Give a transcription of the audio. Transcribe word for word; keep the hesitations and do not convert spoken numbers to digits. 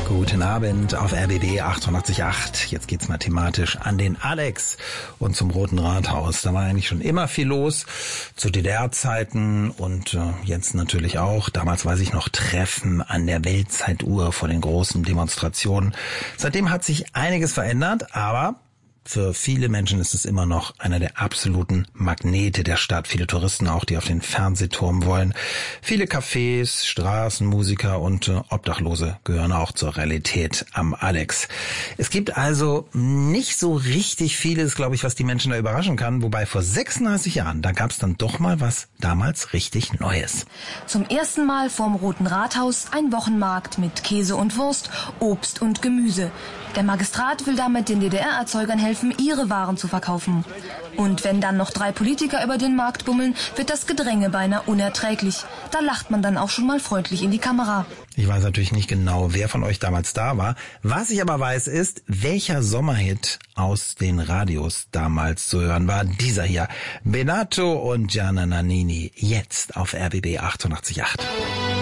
Guten Abend auf R B B achtundachtzig Komma acht. Jetzt geht's mal thematisch an den Alex und zum Roten Rathaus. Da war eigentlich schon immer viel los zu D D R-Zeiten und äh, jetzt natürlich auch. Damals weiß ich noch Treffen an der Weltzeituhr vor den großen Demonstrationen. Seitdem hat sich einiges verändert, aber für viele Menschen ist es immer noch einer der absoluten Magnete der Stadt. Viele Touristen auch, die auf den Fernsehturm wollen. Viele Cafés, Straßenmusiker und äh, Obdachlose gehören auch zur Realität am Alex. Es gibt also nicht so richtig vieles, glaube ich, was die Menschen da überraschen kann. Wobei vor sechsunddreißig Jahren, da gab es dann doch mal was damals richtig Neues. Zum ersten Mal vorm Roten Rathaus ein Wochenmarkt mit Käse und Wurst, Obst und Gemüse. Der Magistrat will damit den D D R-Erzeugern helfen, ihre Waren zu verkaufen. Und wenn dann noch drei Politiker über den Markt bummeln, wird das Gedränge beinahe unerträglich. Da lacht man dann auch schon mal freundlich in die Kamera. Ich weiß natürlich nicht genau, wer von euch damals da war. Was ich aber weiß ist, welcher Sommerhit aus den Radios damals zu hören war. Dieser hier, Benato und Gianna Nannini, jetzt auf R B B achtundachtzig Komma acht.